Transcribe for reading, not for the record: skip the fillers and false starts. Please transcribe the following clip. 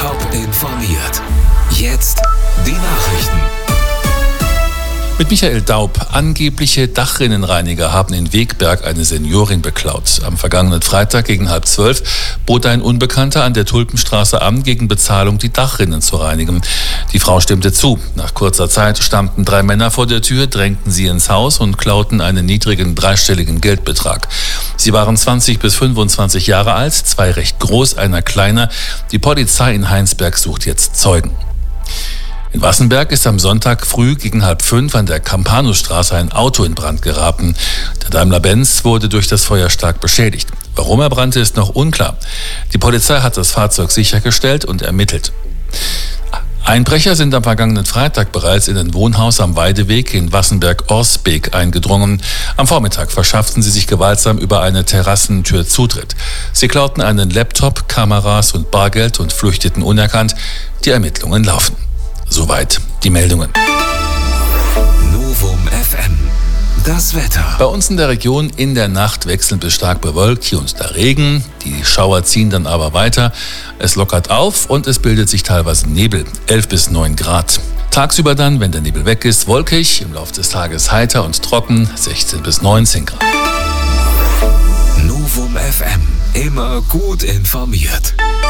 Top informiert. Jetzt die Nachrichten. Mit Michael Daub. Angebliche Dachrinnenreiniger haben in Wegberg eine Seniorin beklaut. Am vergangenen Freitag gegen 11:30 bot ein Unbekannter an der Tulpenstraße an, gegen Bezahlung die Dachrinnen zu reinigen. Die Frau stimmte zu. Nach kurzer Zeit standen 3 Männer vor der Tür, drängten sie ins Haus und klauten einen niedrigen dreistelligen Geldbetrag. Sie waren 20 bis 25 Jahre alt, 2 recht groß, einer kleiner. Die Polizei in Heinsberg sucht jetzt Zeugen. In Wassenberg ist am Sonntag früh gegen 4:30 an der Campanusstraße ein Auto in Brand geraten. Der Daimler-Benz wurde durch das Feuer stark beschädigt. Warum er brannte, ist noch unklar. Die Polizei hat das Fahrzeug sichergestellt und ermittelt. Einbrecher sind am vergangenen Freitag bereits in ein Wohnhaus am Weideweg in Wassenberg-Orsbeek eingedrungen. Am Vormittag verschafften sie sich gewaltsam über eine Terrassentür Zutritt. Sie klauten einen Laptop, Kameras und Bargeld und flüchteten unerkannt. Die Ermittlungen laufen. Soweit die Meldungen. Novum FM. Das Wetter. Bei uns in der Region in der Nacht wechselnd bis stark bewölkt, hier und da Regen. Die Schauer ziehen dann aber weiter. Es lockert auf und es bildet sich teilweise Nebel, 11 bis 9 Grad. Tagsüber dann, wenn der Nebel weg ist, wolkig, im Laufe des Tages heiter und trocken, 16 bis 19 Grad. Novum FM. Immer gut informiert.